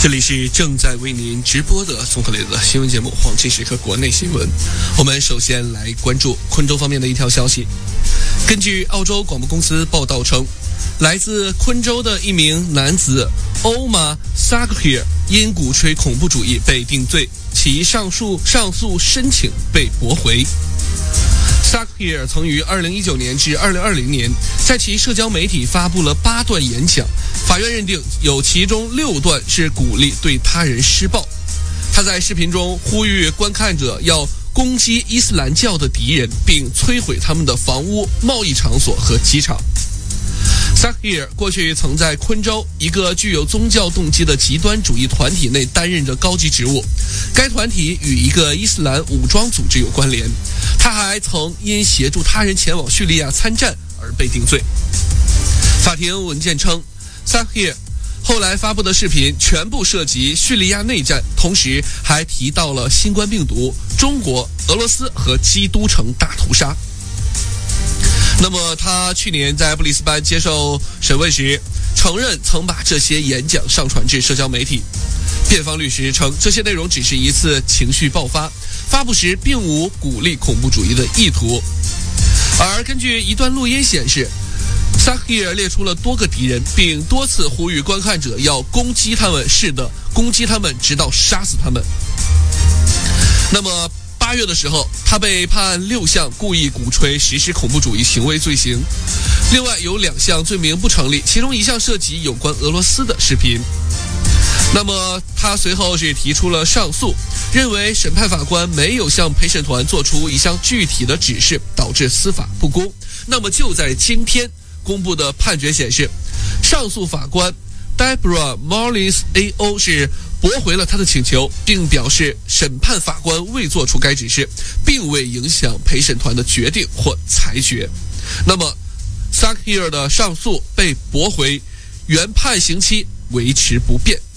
这里是正在为您直播的综合类的新闻节目《黄金时刻国内新闻》。我们首先来关注昆州方面的一条消息。根据澳洲广播公司报道称，来自昆州的一名男子欧玛萨克希尔因鼓吹恐怖主义被定罪，其上诉申请被驳回。萨克希尔曾于2019年至2020年在其社交媒体发布了8段演讲，法院认定有其中6段是鼓励对他人施暴。他在视频中呼吁观看者要攻击伊斯兰教的敌人，并摧毁他们的房屋、贸易场所和机场。萨克希尔过去曾在昆州一个具有宗教动机的极端主义团体内担任着高级职务，该团体与一个伊斯兰武装组织有关联。他还曾因协助他人前往叙利亚参战而被定罪。法庭文件称，萨克希尔后来发布的视频全部涉及叙利亚内战，同时还提到了新冠病毒、中国、俄罗斯和基督城大屠杀。那么他去年在布里斯班接受审问时承认曾把这些演讲上传至社交媒体。辩方律师称，这些内容只是一次情绪爆发，发布时并无鼓励恐怖主义的意图。而根据一段录音显示，萨克希尔列出了多个敌人，并多次呼吁观看者要攻击他们，是的，攻击他们直到杀死他们。那么8月的时候，他被判6项故意鼓吹实施恐怖主义行为罪行，另外有2项罪名不成立，其中1项涉及有关俄罗斯的视频。那么他随后是提出了上诉，认为审判法官没有向陪审团做出一项具体的指示，导致司法不公。那么就在今天公布的判决显示，上诉法官 Deborah Morris AO 是驳回了他的请求，并表示审判法官未做出该指示，并未影响陪审团的决定或裁决。那么萨克希尔的上诉被驳回，原判刑期维持不变。